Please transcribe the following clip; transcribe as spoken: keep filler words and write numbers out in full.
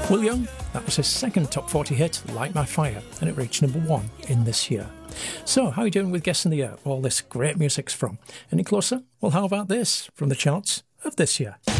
Will Young, that was his second top forty hit, Light My Fire, and it reached number one in this year. So, how are you doing with guessing the year all this great music's from? Any closer? Well, how about this from the charts of this year?